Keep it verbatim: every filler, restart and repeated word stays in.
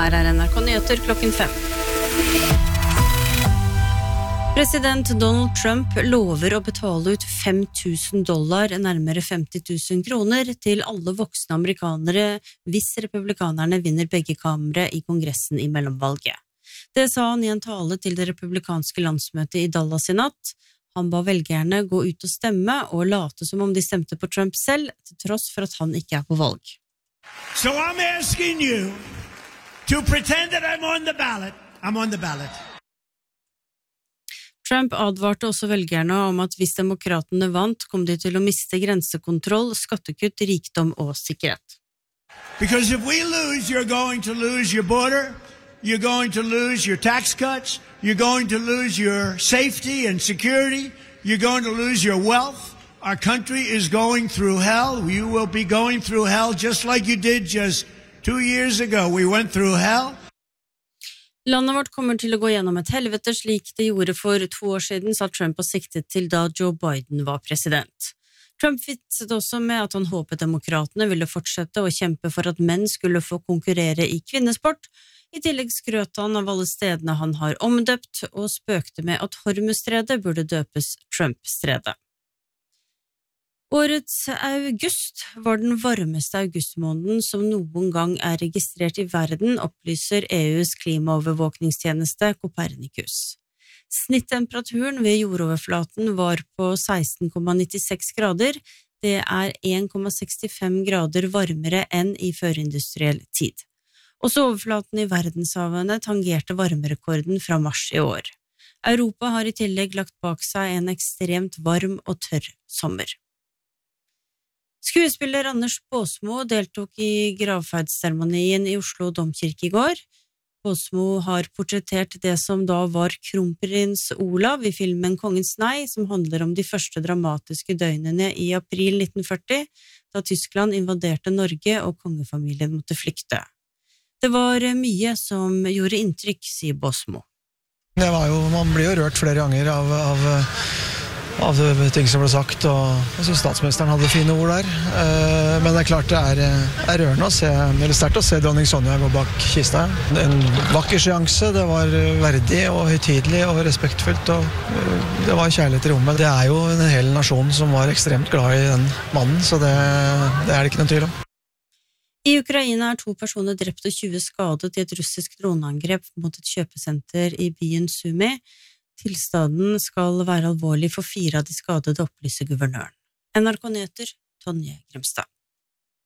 Her er N R K Nyheter klokken fem. President Donald Trump lover å betale ut fem tusen dollar, nærmere femti tusen kroner, til alle voksne amerikanere hvis republikanerne vinner begge kamre i kongressen i mellomvalget. Det sa han i en tale til det republikanske landsmøtet i Dallas i natt. Han ba velgerne gå ut og stemme og late som om de stemte på Trump selv, til tross for at han ikke er på valg. So I'm asking you to pretend that I'm on the ballot. I'm on the ballot. Trump advarte også velgerne om at hvis demokratene vant, kom de til å miste grensekontroll, skattekutt, rikdom og sikkerhet. Because if we lose, you're going to lose your border, you're going to lose your tax cuts, you're going to lose your safety and security, you're going to lose your wealth. Our country is going through hell. You will be going through hell just like you did just two years ago. We went through hell. Landet vårt kommer til å gå gjennom et helvete slik det gjorde for to år siden, sa Trump og siktet til da Joe Biden var president. Trump vitset også med at han håpet demokratene ville fortsette å kjempe for at menn skulle få konkurrere i kvinnesport. I tillegg skrøt han av alle stedene han har omdøpt, og spøkte med at Hormuzstredet burde døpes Trump-stredet. Årets august var den varmeste augustmåneden som noen gang er registrert i verden, opplyser E U's klimaovervåkningstjeneste Copernicus. Snittemperaturen ved jordoverflaten var på seksten komma nittiseks grader. Det er en komma sekstifem grader varmere enn i førindustriell tid. Også overflaten i verdenshavene tangerte varmerekorden fra mars i år. Europa har i tillegg lagt bak seg en ekstremt varm og tørr sommer. Skuespiller Anders Baasmo deltok i gravferdsseremonien i Oslo Domkirke i går. Baasmo har portrettert det som da var kronprins Olav i filmen Kongens Nei, som handler om de første dramatiske døgnene i april nitten førti, da Tyskland invaderte Norge og kongefamilien måtte flykte. Det var mye som gjorde inntrykk, sier Baasmo. Det var jo, man blir jo rørt flere ganger av, av av ting som ble sagt, og jeg synes statsministeren hadde fine ord der. Men det er klart det er, er rørende å se, eller sterkt å se dronning Sonja gå bak kista. En vakker seanse, det var verdig og høytidelig og respektfullt, og det var kjærlighet i rommet. Det er jo en hel nasjon som var ekstremt glad i den mannen, så det, det er det ikke noen tvil om. I Ukraina er to personer drept og tjue skadet i et russisk droneangrep mot et kjøpesenter i byen Sumy. Tilstanden skal være alvorlig for fire av de skadede, opplyser guvernøren. N R K Nyheter, Tonje Grimstad.